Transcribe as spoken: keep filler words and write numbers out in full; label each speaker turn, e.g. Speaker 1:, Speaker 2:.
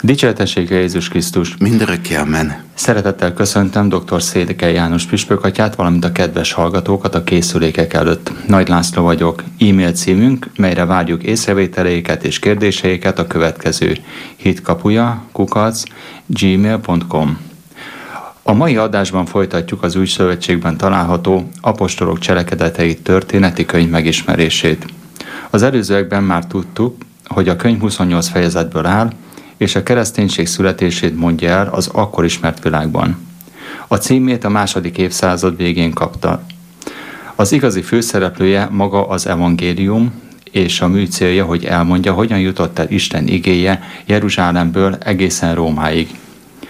Speaker 1: Dicsértessége Jézus Krisztus!
Speaker 2: Mindörökké amen.
Speaker 1: Szeretettel köszöntöm dr. Székely János püspökatyát, valamint a kedves hallgatókat a készülékek előtt. Nagy László vagyok. E-mail címünk, melyre várjuk észrevételeiket és kérdéseiket a következő: hitkapuja kukac gmail pont com. A mai adásban folytatjuk az Új Szövetségben található apostolok cselekedetei történeti könyv megismerését. Az előzőekben már tudtuk, hogy a könyv huszonnyolc fejezetből áll, és a kereszténység születését mondja el az akkor ismert világban. A címét a második évszázad végén kapta. Az igazi főszereplője maga az evangélium, és a mű célja, hogy elmondja, hogyan jutott el Isten igéje Jeruzsálemből egészen Rómáig.